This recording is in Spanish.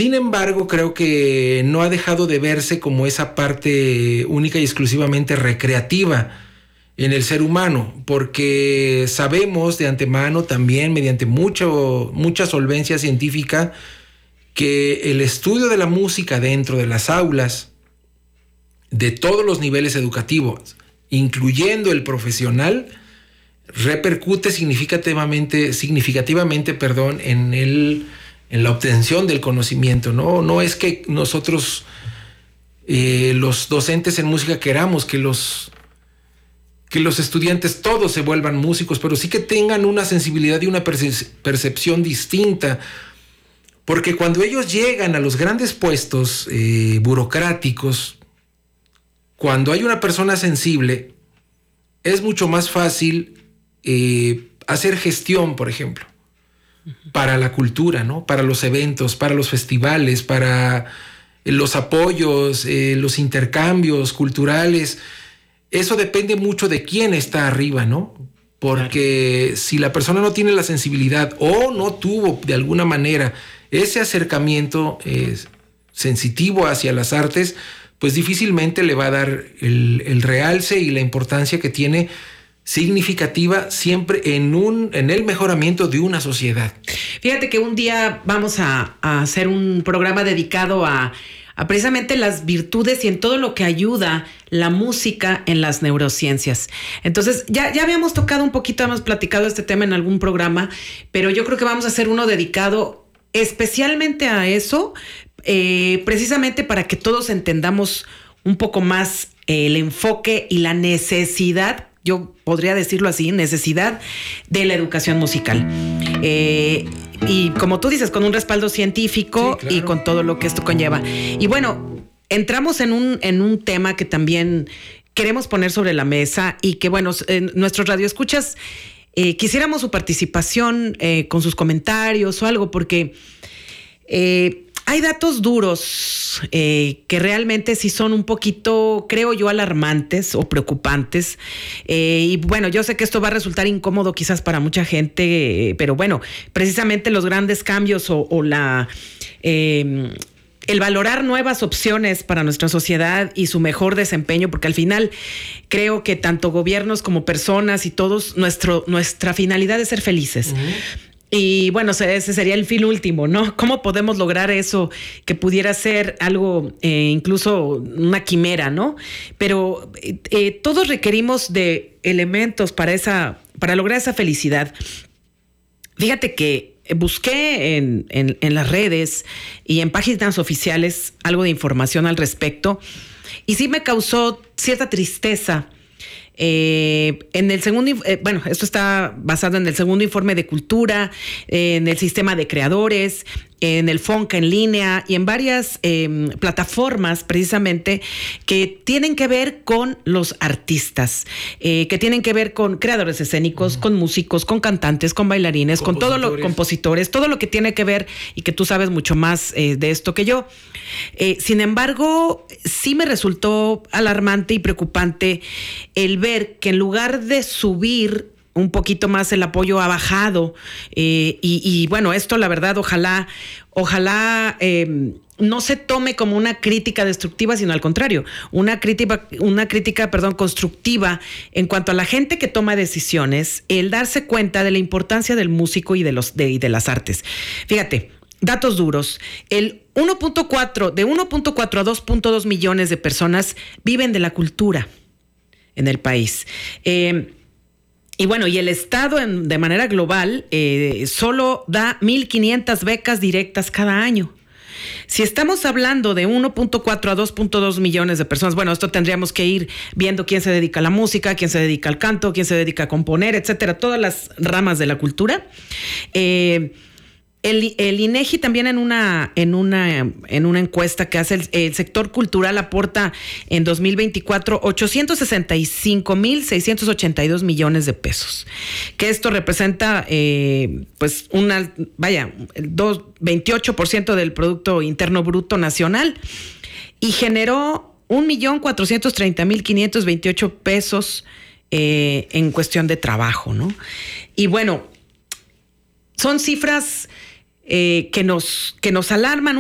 Sin embargo, creo que no ha dejado de verse como esa parte única y exclusivamente recreativa en el ser humano, porque sabemos de antemano también, mediante mucha solvencia científica, que el estudio de la música dentro de las aulas, de todos los niveles educativos, incluyendo el profesional, repercute significativamente, en la obtención del conocimiento, ¿no? No es que nosotros, los docentes en música, queramos que los estudiantes todos se vuelvan músicos, pero sí que tengan una sensibilidad y una percepción distinta, porque cuando ellos llegan a los grandes puestos burocráticos, cuando hay una persona sensible, es mucho más fácil hacer gestión, por ejemplo, para la cultura, ¿no? Para los eventos, para los festivales, para los apoyos, los intercambios culturales. Eso depende mucho de quién está arriba, ¿no? Porque claro, si la persona no tiene la sensibilidad o no tuvo de alguna manera ese acercamiento sensitivo hacia las artes, pues difícilmente le va a dar el realce y la importancia que tiene, significativa siempre en el mejoramiento de una sociedad. Fíjate que un día vamos a hacer un programa dedicado a precisamente las virtudes y en todo lo que ayuda la música en las neurociencias. Entonces, ya habíamos tocado un poquito, hemos platicado este tema en algún programa, pero yo creo que vamos a hacer uno dedicado especialmente a eso, precisamente para que todos entendamos un poco más el enfoque y la necesidad, yo podría decirlo así, necesidad de la educación musical. Y como tú dices, con un respaldo científico, sí, claro, y con todo lo que esto conlleva. Y bueno, entramos en un tema que también queremos poner sobre la mesa y que, bueno, nuestros radioescuchas quisiéramos su participación con sus comentarios o algo, porque hay datos duros que realmente sí son un poquito, creo yo, alarmantes o preocupantes. Y bueno, yo sé que esto va a resultar incómodo quizás para mucha gente, pero bueno, precisamente los grandes cambios el valorar nuevas opciones para nuestra sociedad y su mejor desempeño, porque al final creo que tanto gobiernos como personas y todos, nuestra finalidad es ser felices. Uh-huh. Y bueno, ese sería el fin último, ¿no? ¿Cómo podemos lograr eso que pudiera ser algo, incluso una quimera, ¿no? Pero todos requerimos de elementos para lograr esa felicidad. Fíjate que busqué en las redes y en páginas oficiales algo de información al respecto y sí me causó cierta tristeza. En el segundo, esto está basado en el segundo informe de cultura, en el sistema de creadores, en el FONCA en línea y en varias plataformas precisamente que tienen que ver con los artistas, que tienen que ver con creadores escénicos, con músicos, con cantantes, con bailarines, con todos los compositores, todo lo que tiene que ver y que tú sabes mucho más de esto que yo. Sin embargo, sí me resultó alarmante y preocupante el ver que en lugar de subir un poquito más el apoyo ha bajado y bueno, esto la verdad ojalá no se tome como una crítica destructiva, sino al contrario, una crítica constructiva en cuanto a la gente que toma decisiones, el darse cuenta de la importancia del músico y de las artes. Fíjate, datos duros, de 1.4 a 2.2 millones de personas viven de la cultura en el país. Y bueno, y el Estado de manera global solo da 1,500 becas directas cada año. Si estamos hablando de 1.4 a 2.2 millones de personas, bueno, esto tendríamos que ir viendo quién se dedica a la música, quién se dedica al canto, quién se dedica a componer, etcétera, todas las ramas de la cultura. El INEGI también en una encuesta que hace el sector cultural aporta en 2024 $865,682 millones de pesos, que esto representa 28% del Producto Interno Bruto Nacional y generó 1,430,528 pesos en cuestión de trabajo, ¿no? Y bueno, son cifras que nos alarman